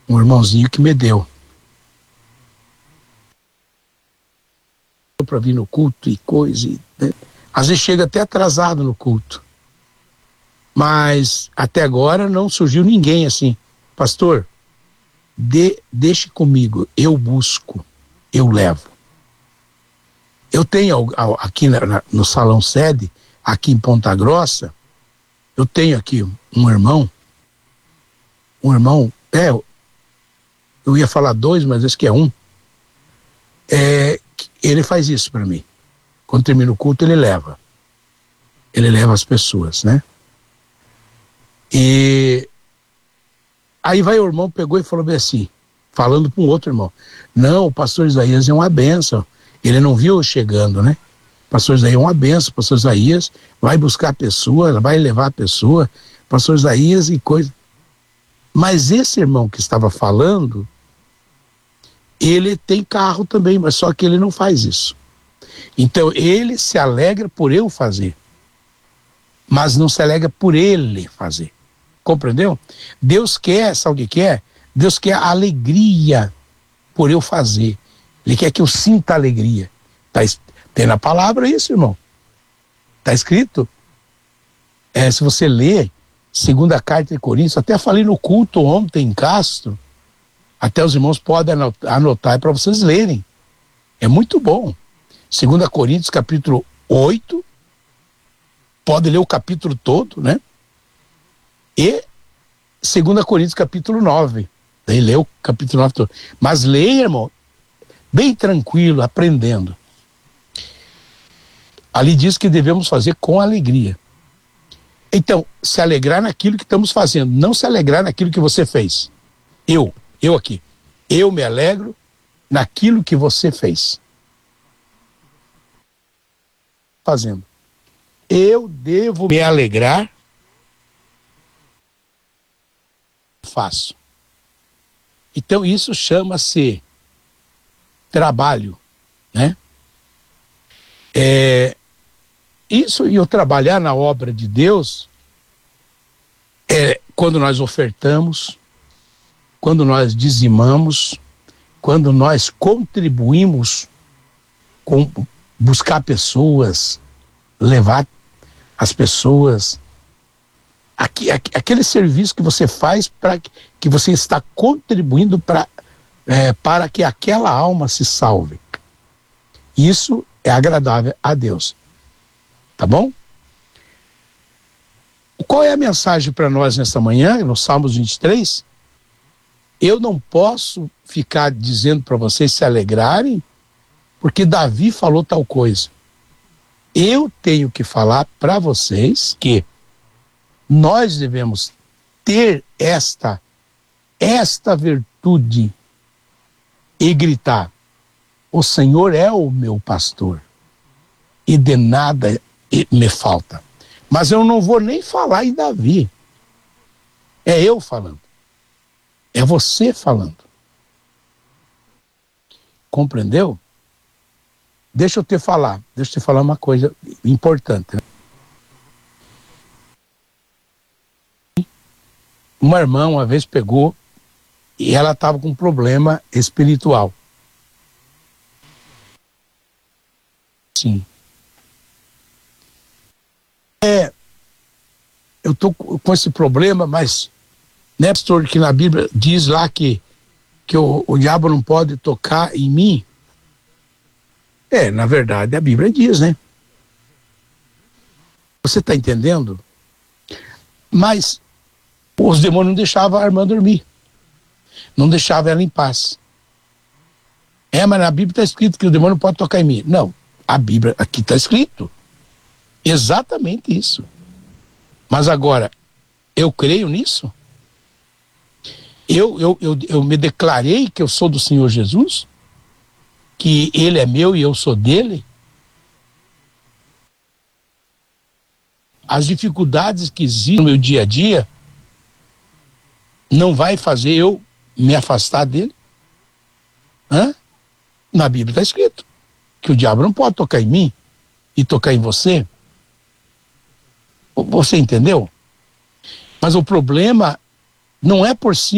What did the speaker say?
um irmãozinho que me deu para vir no culto e coisa, né? Às vezes chega até atrasado no culto, mas até agora não surgiu ninguém assim, pastor, deixe comigo, eu busco, eu levo. Eu tenho aqui no salão sede, aqui em Ponta Grossa, eu tenho aqui um irmão, eu ia falar dois, mas esse que é um, ele faz isso para mim. Quando termina o culto, ele leva as pessoas, né? E aí vai o irmão, pegou e falou bem assim, falando para um outro irmão, não, o pastor Isaías é uma bênção, ele não viu eu chegando, né? O pastor Isaías é uma bênção, o pastor Isaías vai buscar a pessoa, vai levar a pessoa, pastor Isaías e coisa. Mas esse irmão que estava falando, ele tem carro também, mas só que ele não faz isso. Então ele se alegra por eu fazer, mas não se alegra por ele fazer. Compreendeu? Deus quer, sabe o que quer? Deus quer a alegria por eu fazer. Ele quer que eu sinta alegria. Tem na palavra isso, irmão. Está escrito. Se você ler segunda carta de Coríntios, até falei no culto ontem em Castro, até os irmãos podem anotar para vocês lerem. É muito bom. 2 Coríntios capítulo 8, pode ler o capítulo todo, né? E 2 Coríntios capítulo 9. Daí lê o capítulo 9 todo. Mas leia, irmão, bem tranquilo, aprendendo. Ali diz que devemos fazer com alegria. Então, se alegrar naquilo que estamos fazendo, não se alegrar naquilo que você fez. Eu aqui, eu me alegro naquilo que você fez. Fazendo. Eu devo me alegrar, faço. Então isso chama-se trabalho, né? Isso, e eu trabalhar na obra de Deus quando nós ofertamos, quando nós dizimamos, quando nós contribuímos com buscar pessoas, levar as pessoas, aquele serviço que você faz para que você está contribuindo para que aquela alma se salve. Isso é agradável a Deus. Tá bom? Qual é a mensagem para nós nesta manhã, no Salmos 23? Eu não posso ficar dizendo para vocês se alegrarem, porque Davi falou tal coisa. Eu tenho que falar para vocês que nós devemos ter esta virtude e gritar: o Senhor é o meu pastor e de nada me falta. Mas eu não vou nem falar em Davi. É eu falando. É você falando. Compreendeu? Deixa eu te falar uma coisa importante. Uma irmã uma vez pegou e ela estava com um problema espiritual. Sim. Eu estou com esse problema, mas, né, pastor, que na Bíblia diz lá que o diabo não pode tocar em mim. Na verdade, a Bíblia diz, né? Você está entendendo? Mas os demônios não deixavam a irmã dormir. Não deixavam ela em paz. Mas na Bíblia está escrito que o demônio não pode tocar em mim. Não, a Bíblia aqui está escrito exatamente isso. Mas agora, eu creio nisso? Eu me declarei que eu sou do Senhor Jesus? Que Ele é meu e eu sou dele? As dificuldades que existem no meu dia a dia não vai fazer eu me afastar dele? Na Bíblia está escrito que o diabo não pode tocar em mim e tocar em você. Você entendeu? Mas o problema não é por si